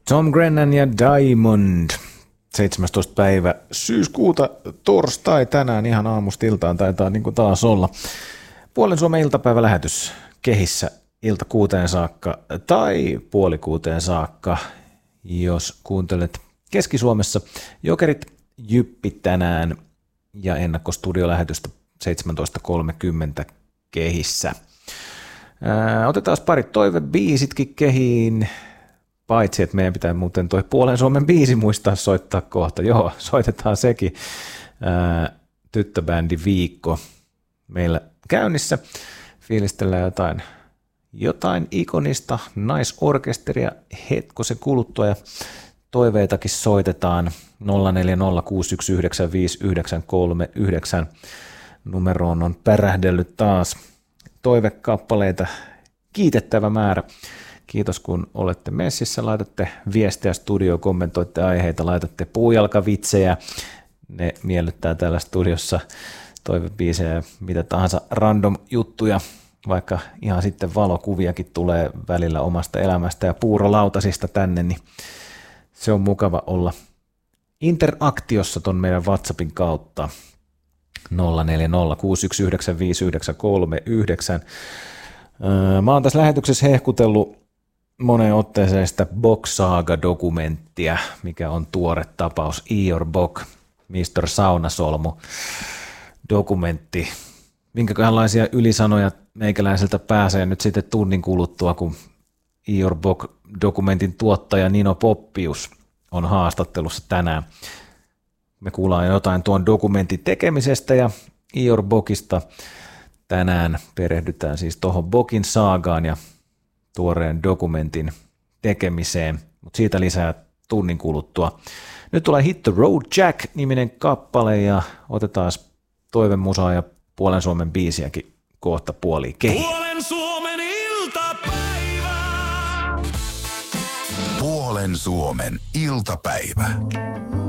Tom Grennan ja Diamond. 17. päivä syyskuuta, torstai tänään ihan aamusta iltaan taitaa niin kuin taas olla. Puolen Suomen iltapäivälähetys Kehissä ilta 6 saakka tai puoli 6 saakka, jos kuuntelet Keski-Suomessa. Jokerit Jyppi tänään ja ennakkostudiolähetystä 17.30 Kehissä. Otetaan pari toivebiisitkin kehiin. Paitsi, että meidän pitää muuten toi Puolen Suomen biisi muistaa soittaa kohta. Joo, soitetaan sekin. Tyttöbändi Viikko meillä käynnissä. Fiilistellään jotain ikonista naisorkesteria hetkosen kuluttua ja toiveitakin soitetaan 0406195939. Numeroon on pärähdellyt taas toivekappaleita kiitettävä määrä. Kiitos kun olette messissä, laitatte viestejä studioon, kommentoitte aiheita, laitatte puujalkavitsejä. Ne miellyttää täällä studiossa, toivebiisejä, mitä tahansa random juttuja, vaikka ihan sitten valokuviakin tulee välillä omasta elämästä ja puurolautasista tänne, niin se on mukava olla interaktiossa ton meidän WhatsAppin kautta 0406195939. Mä oon tässä lähetyksessä hehkutellut moneen otteeseen sitä Bok-saaga-dokumenttia, mikä on tuore tapaus, Ior Bok, Mr. Saunasolmu dokumentti. Minkälaisia ylisanoja meikäläiseltä pääsee nyt sitten tunnin kuluttua, kun Ior Bok-dokumentin tuottaja Nino Poppius on haastattelussa tänään. Me kuullaan jotain tuon dokumentin tekemisestä ja Ior Bokista. Tänään perehdytään siis tuohon Bokin saagaan ja tuoreen dokumentin tekemiseen, mutta siitä lisää tunnin kuluttua. Nyt tulee Hit the Road Jack-niminen kappale ja otetaan toivemusaa ja Puolen Suomen biisiäkin kohta puoliin kehiin. Puolen Suomen iltapäivä! Puolen Suomen iltapäivä.